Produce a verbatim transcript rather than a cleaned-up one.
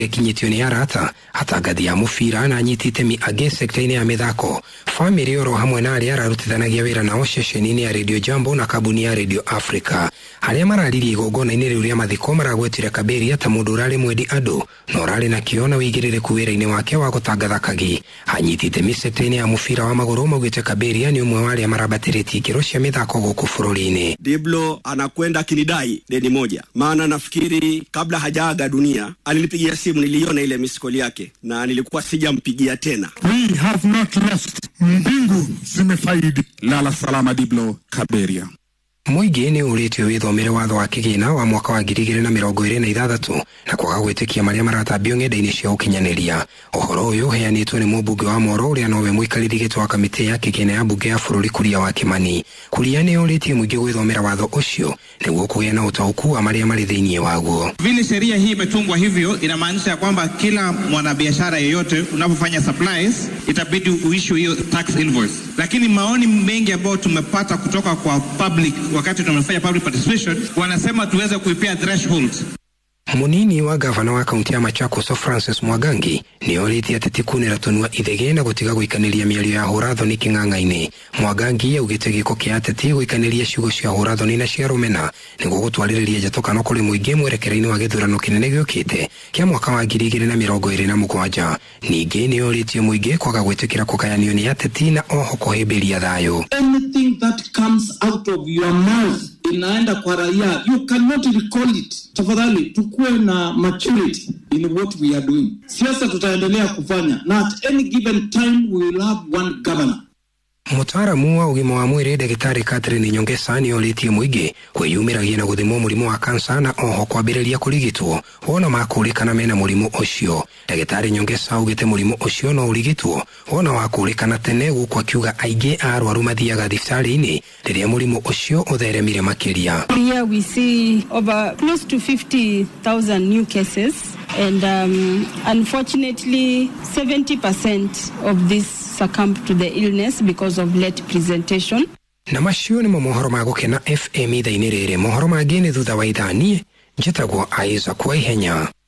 kinyitio ni arata atangathi ya mubira na anyitite mi age sekta-ini ya mithako. Family oro hamwe na aria ararutithanagia wira nao ceceni-ini ya Radio Jambo na kabuni ya Radio Africa. Aria mararirie igongona-ini riu ria mathiko maragwetire Kaberia ta mundu urari mwendi andu na urari na kiona wigiririku wira-ini wake wa gutangatha kagi. Anyitite mi sekta-ini ya mubira wa maguru maugite Kaberia ni umwe wa aria marabatiritie ikiro cia mithako guku bururi-ini. Diblo anakwenda kinidai deni moja, maana nafikiri kabla hajaaga dunia alinipigia simu, niliona ile miskoli yake na nilikuwa sijampigia tena. We have not lost. Mbingu zimefaidi. Lala salama Diblo Kaberia. Muigi ni uritio withomere watho wa kigina wa mwaka wa ngiri igĩrĩ na mĩrongo ĩrĩ na ithathatũ na kwaga gwĩtĩkia maria maratambio ng'enda-inĩ cia ũkinyanĩria. Ũhoro ũyũ ũheanĩtwo nĩ mũmbunge wa Moro ũrĩa nowe mũikarĩri gĩtĩ wa kamĩtĩ ya kigina ya mbunge ya bũrũri Kuria wa Kimani. Kuria nĩ ũrĩtie mũingĩ gwĩthomera watho ũcio nĩguo kũgĩa na ũtaũku wa maria marĩ thĩinĩ waguo. Vile sheria hii imetungwa hivyo inamaanisha kwamba kila mwanabiashara yeyote unapofanya supplies itabidi uissue hiyo tax invoice. Lakini maoni mengi ambayo tumepata kutoka kwa public wakati tumefanya public participation wanasema tuweze kuipia threshold. Munini wa gavana wa kaunti ya Machakos Francis Mwagangi ni oritie ateti kunira tunua ithege na gutiga guikaniria miario ya hurathoni king'ang'a-ini. Mwagangi augite giko kia ateti guikaniria ciugo cia hurathoni na cia rumena niguo gutwaririria njatokano kuri muingi mwerekera-ini wa githurano kinene giukite kia mwaka wa ngiri igĩrĩ na mĩrongo ĩrĩ na mũgwanja. Ningi ni oritie muingi kwaga gwitikira kugayanio ni ateti na oho kuhimbiria thayo. Anything that comes out of your mouth inaenda kwa raia, you cannot recall it. Tafadhali tukue na maturity in what we are doing. Siasa tutaendelea kufanya, na at any given time we will have one governor. Mutaaramu wa ugima wa mwiri Dagitari Catherine Nyongesa ni oritie muingi kwiyumiragia na guthimwo murimu wa kansa na oho kwambiriria kurigitwo wona makurikana mena murimu ucio. Dagitari Nyongesa augite murimu ucio no urigitwo wona wakurikana tene guku akiuga aingĩ arwaru mathiaga thibitarĩ-ini riria murimu ucio utheremire makiria. Here we see over close to fifty thousand new cases and um, unfortunately seventy percent of this succumb to the illness because of late presentation. Na macio ni mohoro ma gukena F M ithaa-ini rĩrĩ. Mohoro mangĩ nĩ thutha wa ithani njĩtagwo Aiza kwa ihenya.